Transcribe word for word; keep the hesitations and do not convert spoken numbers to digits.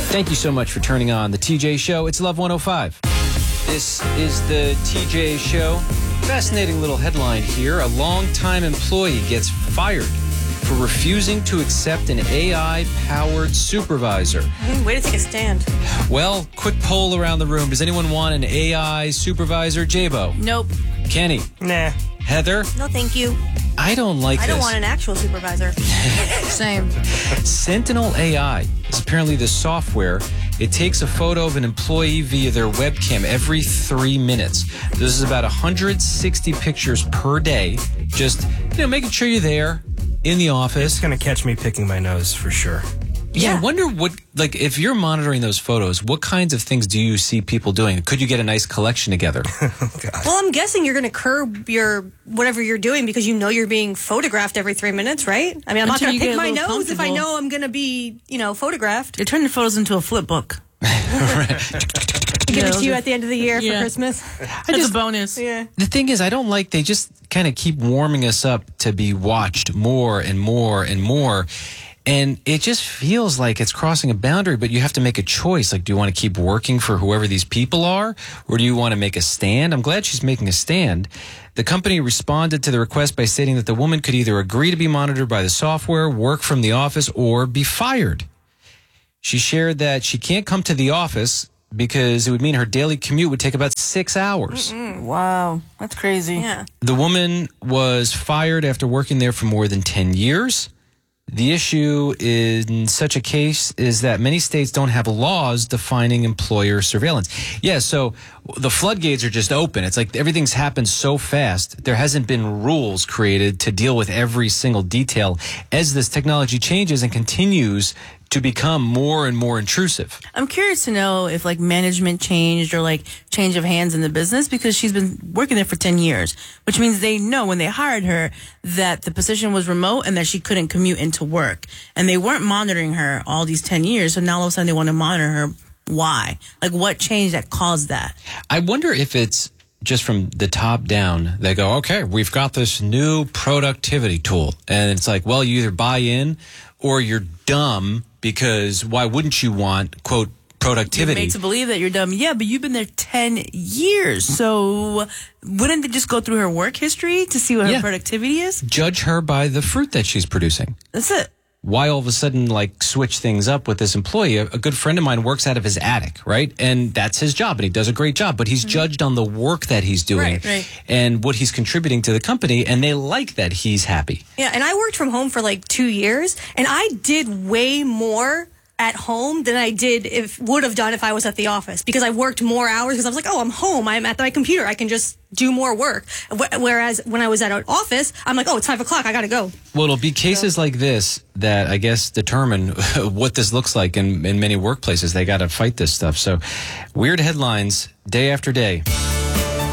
Thank you so much for turning on the T J Show. It's Love one oh five. This is the T J Show. Fascinating little headline here. A longtime employee gets fired for refusing to accept an A I-powered supervisor. Way to take a stand. Well, quick poll around the room. Does anyone want an A I supervisor? J-Bo? Nope. Kenny? Nah. Heather? No, thank you. I don't like I this. don't want an actual supervisor. Same. Sentinel A I is apparently the software. It takes a photo of an employee via their webcam every three minutes. This is about one hundred sixty pictures per day. Just, you know, making sure you're there in the office. It's going to catch me picking my nose for sure. Yeah, Yeah. I wonder what, like, if you're monitoring those photos, what kinds of things do you see people doing? Could you get a nice collection together? Oh, God. Well, I'm guessing you're going to curb your whatever you're doing because you know you're being photographed every three minutes, right? I mean, I'm not Until going you to pick get a my little nose if I comfortable. know I'm going to be, you know, photographed. They turn your photos into a flip book. Give it Yeah, to you at the end of the year yeah. for Christmas. That's just- a bonus. Yeah. The thing is, I don't like, they just kind of keep warming us up to be watched more and more and more. And it just feels like it's crossing a boundary, but you have to make a choice. Like, do you want to keep working for whoever these people are? Or do you want to make a stand? I'm glad she's making a stand. The company responded to the request by stating that the woman could either agree to be monitored by the software, work from the office, or be fired. She shared that she can't come to the office because it would mean her daily commute would take about six hours. Wow, that's crazy. Yeah. The woman was fired after working there for more than ten years. The issue in such a case is that many states don't have laws defining employer surveillance. Yeah, so the floodgates are just open. It's like everything's happened so fast. There hasn't been rules created to deal with every single detail as this technology changes and continues to become more and more intrusive. I'm curious to know if like management changed or like change of hands in the business because she's been working there for ten years, which means they know when they hired her that the position was remote and that she couldn't commute into work. And they weren't monitoring her all these ten years. So now all of a sudden they want to monitor her. Why? Like what changed that caused that? I wonder if it's just from the top down. They go, okay, we've got this new productivity tool. And it's like, well, you either buy in or you're dumb because why wouldn't you want, quote, You're productivity? made to believe that you're dumb. Yeah, but you've been there ten years. So wouldn't they just go through her work history to see what her Yeah. productivity is? Judge her by the fruit that she's producing. That's it. Why all of a sudden, like, switch things up with this employee? A, a good friend of mine works out of his attic, right? And that's his job, and he does a great job. But he's judged on the work that he's doing Right, right. and what he's contributing to the company, and they like that he's happy. Yeah, and I worked from home for like two years, and I did way more at home than I did if would have done if I was at the office because I worked more hours because I was like, oh, I'm home, I'm at my computer, I can just do more work. Wh- Whereas when I was at an office, I'm like, oh, it's five o'clock, I gotta go. Well, it'll be cases like this that I guess determine what this looks like in, in many workplaces. They got to fight this stuff. So weird headlines day after day.